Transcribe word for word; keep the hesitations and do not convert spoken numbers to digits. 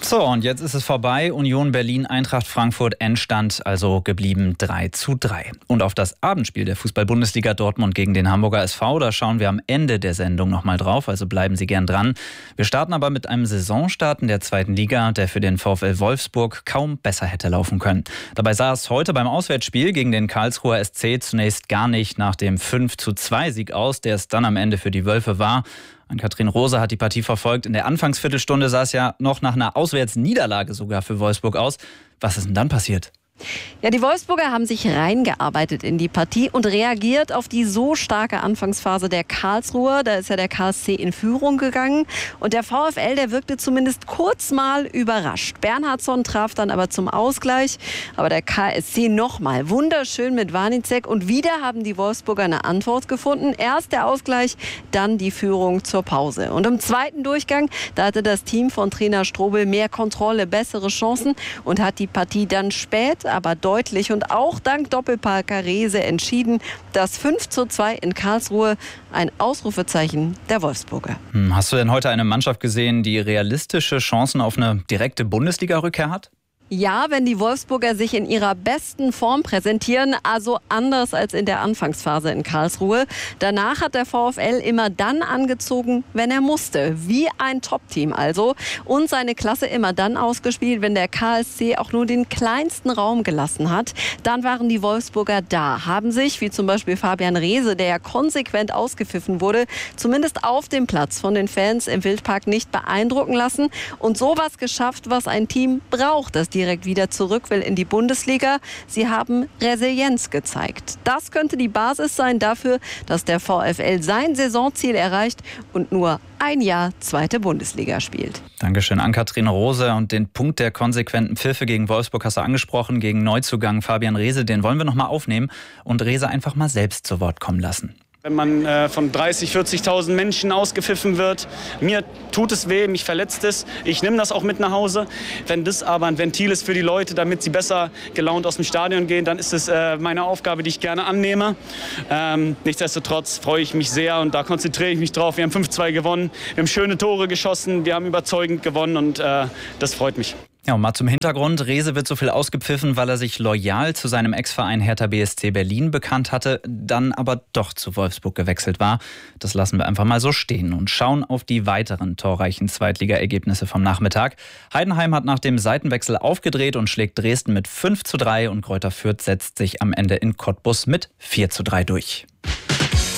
So, und jetzt ist es vorbei. Union Berlin, Eintracht Frankfurt, Endstand also geblieben drei zu drei. Und auf das Abendspiel der Fußball-Bundesliga Dortmund gegen den Hamburger S V, da schauen wir am Ende der Sendung nochmal drauf, also bleiben Sie gern dran. Wir starten aber mit einem Saisonstart in der zweiten Liga, der für den VfL Wolfsburg kaum besser hätte laufen können. Dabei sah es heute beim Auswärtsspiel gegen den Karlsruher S C zunächst gar nicht nach dem fünf zu zwei Sieg aus, der es dann am Ende für die Wölfe war. Ann-Kathrin Rose hat die Partie verfolgt. In der Anfangsviertelstunde sah es ja noch nach einer Auswärtsniederlage sogar für Wolfsburg aus. Was ist denn dann passiert? Ja, die Wolfsburger haben sich reingearbeitet in die Partie und reagiert auf die so starke Anfangsphase der Karlsruher. Da ist ja der K S C in Führung gegangen. Und der VfL, der wirkte zumindest kurz mal überrascht. Bernhardsson traf dann aber zum Ausgleich. Aber der K S C nochmal wunderschön mit Wanizek. Und wieder haben die Wolfsburger eine Antwort gefunden. Erst der Ausgleich, dann die Führung zur Pause. Und im zweiten Durchgang, da hatte das Team von Trainer Strobel mehr Kontrolle, bessere Chancen und hat die Partie dann spät, aber deutlich und auch dank Doppelparker Rehse entschieden. Das fünf zu zwei in Karlsruhe, ein Ausrufezeichen der Wolfsburger. Hm, hast du denn heute eine Mannschaft gesehen, die realistische Chancen auf eine direkte Bundesliga-Rückkehr hat? Ja, wenn die Wolfsburger sich in ihrer besten Form präsentieren, also anders als in der Anfangsphase in Karlsruhe. Danach hat der VfL immer dann angezogen, wenn er musste. Wie ein Top-Team also. Und seine Klasse immer dann ausgespielt, wenn der K S C auch nur den kleinsten Raum gelassen hat. Dann waren die Wolfsburger da, haben sich, wie zum Beispiel Fabian Rehse, der ja konsequent ausgepfiffen wurde, zumindest auf dem Platz von den Fans im Wildpark nicht beeindrucken lassen. Und sowas geschafft, was ein Team braucht, das direkt wieder zurück will in die Bundesliga. Sie haben Resilienz gezeigt. Das könnte die Basis sein dafür, dass der VfL sein Saisonziel erreicht und nur ein Jahr zweite Bundesliga spielt. Dankeschön, Ann-Kathrin Rose. Und den Punkt der konsequenten Pfiffe gegen Wolfsburg hast du angesprochen, gegen Neuzugang Fabian Rehse, den wollen wir noch mal aufnehmen und Rehse einfach mal selbst zu Wort kommen lassen. Wenn man äh, von dreißig, vierzigtausend Menschen ausgepfiffen wird, mir tut es weh, mich verletzt es. Ich nehme das auch mit nach Hause. Wenn das aber ein Ventil ist für die Leute, damit sie besser gelaunt aus dem Stadion gehen, dann ist es äh, meine Aufgabe, die ich gerne annehme. Ähm, nichtsdestotrotz freue ich mich sehr und da konzentriere ich mich drauf. Wir haben fünf zwei gewonnen, wir haben schöne Tore geschossen, wir haben überzeugend gewonnen und äh, das freut mich. Ja, und mal zum Hintergrund. Rehse wird so viel ausgepfiffen, weil er sich loyal zu seinem Ex-Verein Hertha B S C Berlin bekannt hatte, dann aber doch zu Wolfsburg gewechselt war. Das lassen wir einfach mal so stehen und schauen auf die weiteren torreichen Zweitliga-Ergebnisse vom Nachmittag. Heidenheim hat nach dem Seitenwechsel aufgedreht und schlägt Dresden mit fünf zu drei und Greuther Fürth setzt sich am Ende in Cottbus mit vier zu drei durch.